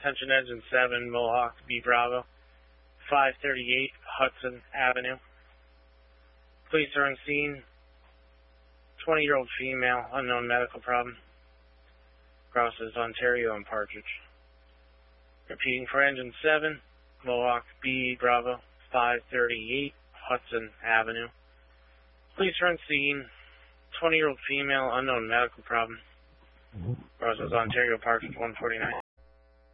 Attention Engine 7, Mohawk, B Bravo, 538 Hudson Avenue. Police are on scene. 20-year-old female, unknown medical problem. Crosses Ontario and Partridge. Repeating for Engine 7, Mohawk, B Bravo, 538 Hudson Avenue. Police are on scene. 20-year-old female, unknown medical problem. Crosses Ontario, Partridge, 149.